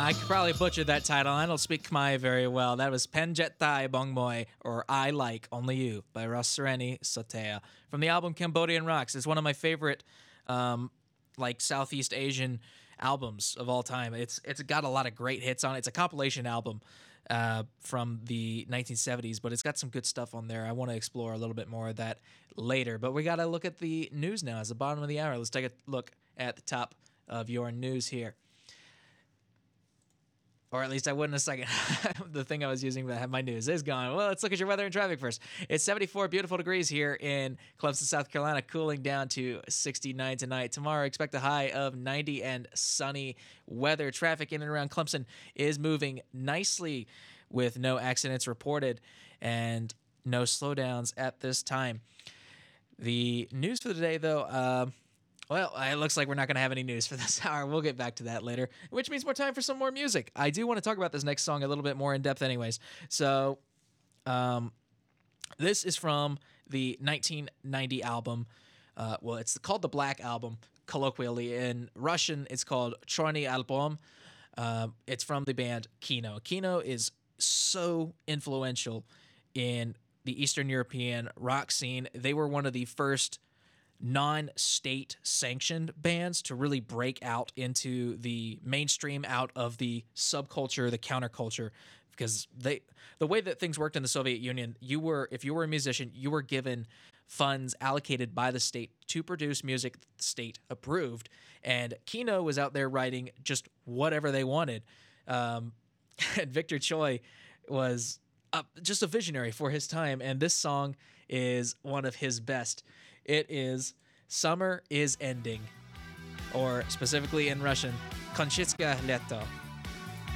I could probably butcher that title. I don't speak Khmer very well. That was Penjet Thai Bong Moy, or I Like Only You by Ross Sereni Sotea from the album Cambodian Rocks. It's one of my favorite, like Southeast Asian albums of all time. It's got a lot of great hits on it. It's a compilation album from the 1970s, but it's got some good stuff on there. I want to explore a little bit more of that later. But we got to look at the news now. It's the bottom of the hour. Let's take a look at the top of your news here. Or at least I would in a second. The thing I was using to have my news is gone. Well, let's look at your weather and traffic first. It's 74 beautiful degrees here in Clemson, South Carolina, cooling down to 69 tonight. Tomorrow, expect a high of 90 and sunny weather. Traffic in and around Clemson is moving nicely with no accidents reported and no slowdowns at this time. The news for the day, though, well, it looks like we're not going to have any news for this hour. We'll get back to that later, which means more time for some more music. I do want to talk about this next song a little bit more in depth anyways. So this is from the 1990 album. Well, it's called the Black Album, colloquially. In Russian, it's called Chorny Album. It's from the band Kino. Kino is so influential in the Eastern European rock scene. They were one of the first non-state sanctioned bands to really break out into the mainstream, out of the subculture, the counterculture, because the way that things worked in the Soviet Union, if you were a musician, you were given funds allocated by the state to produce music state approved, and Kino was out there writing just whatever they wanted. And Victor Choi was just a visionary for his time, and this song is one of his best. It is Summer is Ending, or specifically in Russian, Konchitska Leto.